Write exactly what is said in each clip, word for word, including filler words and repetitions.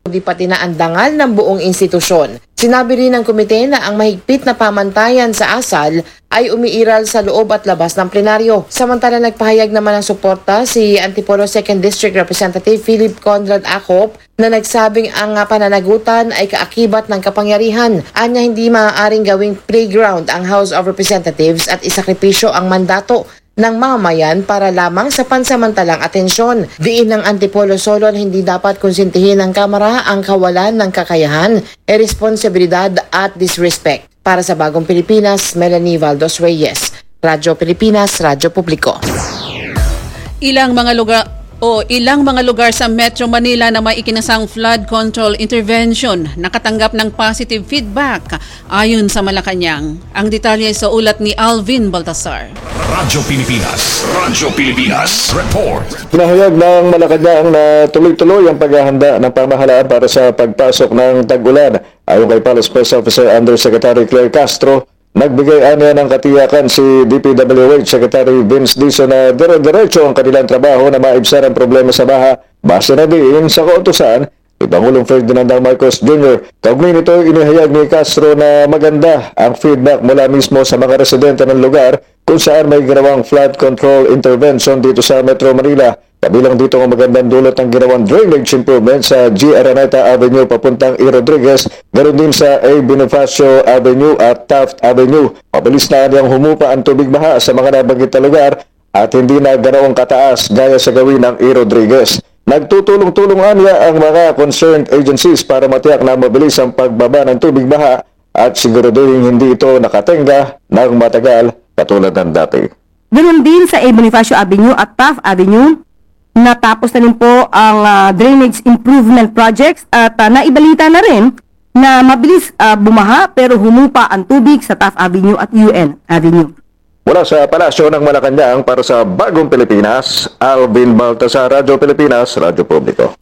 di pati na ang dangal ng buong institusyon. Sinabi rin ng komite na ang mahigpit na pamantayan sa asal ay umiiral sa loob at labas ng plenaryo. Samantala nagpahayag naman ng suporta si Antipolo second District Representative Philip Conrad Acop na nagsabing ang pananagutan ay kaakibat ng kapangyarihan. Anya hindi maaaring gawing playground ang House of Representatives at isakripisyo ang mandato ng mamamayan para lamang sa pansamantalang atensyon. Diin ng Antipolo Solon hindi dapat konsintihin ng Kamara ang kawalan ng kakayahan, irresponsibilidad at disrespect. Para sa Bagong Pilipinas, Melanie Valdos Reyes, Radyo Pilipinas, Radyo Publiko. Ilang mga lugar o ilang mga lugar sa Metro Manila na may ikinasang flood control intervention nakatanggap ng positive feedback ayon sa Malacanang. Ang detalye sa ulat ni Alvin Baltasar. Radyo Pilipinas, Radyo Pilipinas, report. Pinahayag ng Malacanang na tuloy-tuloy ang paghahanda ng pamahalaan para sa pagpasok ng tag-ulan. Ayon kay Palace Press Officer Undersecretary Claire Castro, nagbigay anya ng katiyakan si D P W H Secretary Vince Dizon na dire-diretso ang kanilang trabaho na maibsan ang problema sa baha base na din sa kautusan ni Pangulong Ferdinand Marcos Junior Kaugnay nito, inihayag ni Castro na maganda ang feedback mula mismo sa mga residente ng lugar kung saan may ginawang flood control intervention dito sa Metro Manila. Kabilang dito ang magandang dulot ng ginawang drainage improvement sa G. Araneta Avenue papuntang E. Rodriguez, ganoon din sa A. Bonifacio Avenue at Taft Avenue. Mabilis na niyang humupa ang tubig baha sa mga nabanggit na lugar at hindi na ganoong kataas gaya sa gawin ng E. Rodriguez. Nagtutulong-tulong anya ang mga concerned agencies para matiyak na mabilis ang pagbaba ng tubig baha at siguraduhin hindi ito nakatenga ng matagal katulad ng dati. Ganoon din sa A. Bonifacio Avenue at Taft Avenue. Natapos na rin po ang uh, drainage improvement projects at uh, naibalita na rin na mabilis uh, bumaha pero humupa ang tubig sa Taft Avenue at U N Avenue. Mula sa Palasyo ng Malacanang para sa Bagong Pilipinas, Alvin Baltasar, Radyo Pilipinas, Radyo Publiko.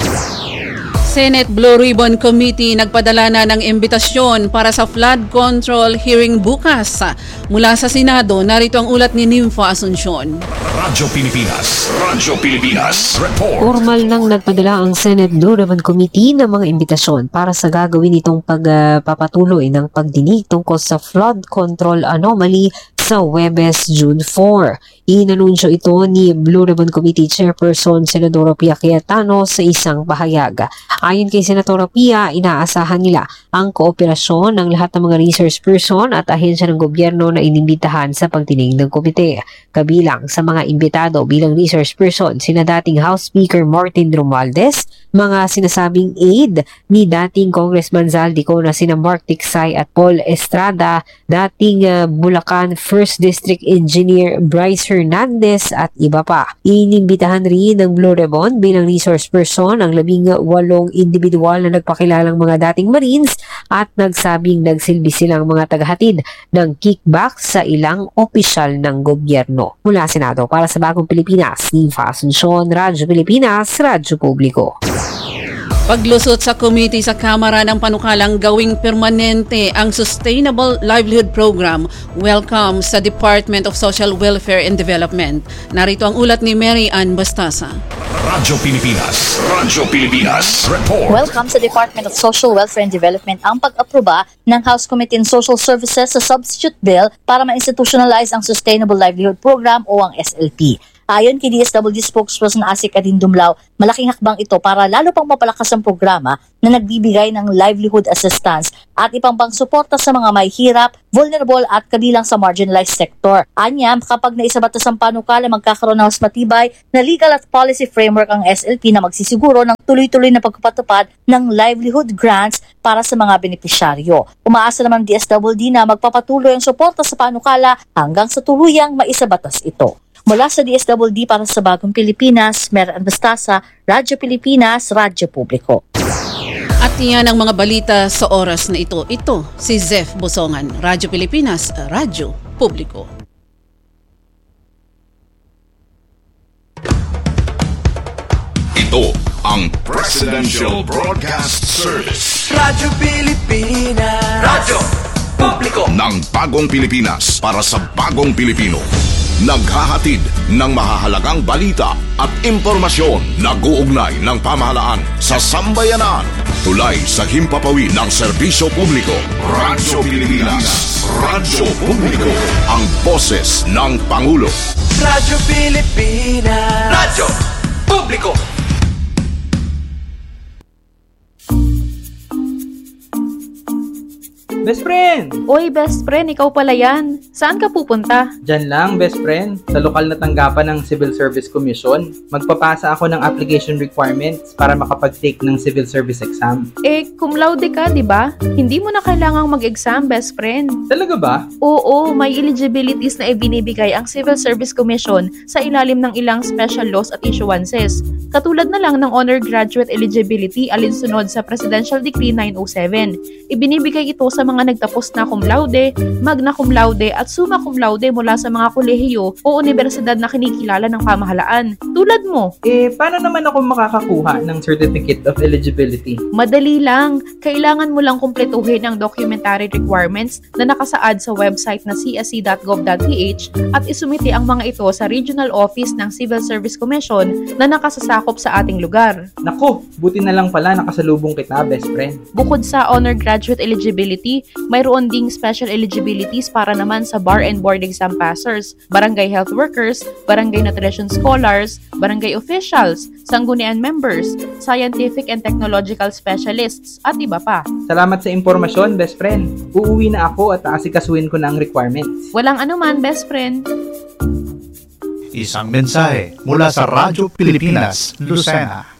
Senate Blue Ribbon Committee nagpadala na ng imbitasyon para sa flood control hearing bukas. Mula sa Senado, narito ang ulat ni Nympho Asuncion. Radyo Pilipinas, Radyo Pilipinas, report. Formal nang nagpadala ang Senate Blue Ribbon Committee ng mga imbitasyon para sa gagawin itong pagpapatuloy uh, ng pagdinig tungkol sa flood control anomaly sa Huwebes, June four. Inanunsyo ito ni Blue Ribbon Committee Chairperson Senadora Pia Cayetano sa isang pahayag. Ayon kay Senadora Pia, inaasahan nila ang kooperasyon ng lahat ng mga resource person at ahensya ng gobyerno na inimbitahan sa pagdinig ng komite. Kabilang sa mga imbitado bilang resource person, sina dating House Speaker Martin Romualdez, mga sinasabing aide ni dating Congressman Zaldico na sina Mark Tiksay at Paul Estrada, dating uh, Bulacan First District Engineer Bryce Hernandez at iba pa. Inimbitahan rin ng Blue Ribbon bilang resource person ang labing walong individual na nagpakilalang mga dating Marines at nagsabing nagsilbi silang mga tagahatid ng kickback sa ilang opisyal ng gobyerno. Mula Senado para sa Bagong Pilipinas, Nympho Asuncion, Radyo Pilipinas, Radyo Publiko. Paglusot sa komite sa Kamara ng panukalang gawing permanente ang Sustainable Livelihood Program, welcome sa Department of Social Welfare and Development. Narito ang ulat ni Mary Ann Bastasa. Radyo Pilipinas, Radyo Pilipinas, report. Welcome sa Department of Social Welfare and Development ang pag-aproba ng House Committee on Social Services sa substitute bill para ma-institutionalize ang Sustainable Livelihood Program o ang S L P. Ayon kay D S W D spokesperson Asik Adindumlao, malaking hakbang ito para lalo pang mapalakas ang programa na nagbibigay ng livelihood assistance at ibang pang suporta sa mga may hirap, vulnerable at kabilang sa marginalized sector. Anya, kapag naisabatas ang panukala, magkakaroon ng mas matibay na legal at policy framework ang S L P na magsisiguro ng tuloy-tuloy na pagpapatupad ng livelihood grants para sa mga benepisyaryo. Umaasa naman ng D S W D na magpapatuloy ang suporta sa panukala hanggang sa tuluyang maisabatas ito. Mula sa D S W D para sa Bagong Pilipinas, Mary Ann Bastasa, Radyo Pilipinas, Radyo Publiko. At yan ang mga balita sa oras na ito. Ito si Zef Bosongan, Radyo Pilipinas, Radyo Publiko. Ito ang Presidential Broadcast Service. Radyo Pilipinas. Radyo Publiko. Ng Bagong Pilipinas para sa Bagong Pilipino. Naghahatid ng mahahalagang balita at impormasyon na guugnay ng pamahalaan sa sambayanan. Tulay sa himpapawid ng serbisyo publiko. Radyo Pilipinas. Radyo Publiko. Ang boses ng Pangulo. Radyo Pilipinas. Radyo Publiko. Best friend! Oy, best friend, ikaw pala yan. Saan ka pupunta? Diyan lang, best friend. Sa lokal na tanggapan ng Civil Service Commission, magpapasa ako ng application requirements para makapag-take ng Civil Service exam. Eh, cum laude ka, di ba? Hindi mo na kailangang mag-exam, best friend. Talaga ba? Oo, may eligibilities na ibinibigay ang Civil Service Commission sa ilalim ng ilang special laws at issuances. Katulad na lang ng honor graduate eligibility alinsunod sa Presidential Decree nine oh seven. Ibinibigay ito sa mga nagtapos na cum laude, magna cum laude at summa cum laude mula sa mga kolehiyo o universidad na kinikilala ng pamahalaan. Tulad mo. Eh, paano naman ako makakakuha ng Certificate of Eligibility? Madali lang. Kailangan mo lang kumpletuhin ang documentary requirements na nakasaad sa website na c s c dot gov dot p h at isumite ang mga ito sa Regional Office ng Civil Service Commission na nakasasakop sa ating lugar. Nako, buti na lang pala nakasalubong kita, best friend. Bukod sa honor graduate eligibility, mayroon ding special eligibilities para naman sa bar and board exam passers, barangay health workers, barangay nutrition scholars, barangay officials, sanggunian members, scientific and technological specialists, at iba pa. Salamat sa impormasyon, best friend. Uuwi na ako at aasikasuhin ko na ang requirements. Walang anuman, best friend. Isang mensahe mula sa Radyo Pilipinas, Lucena.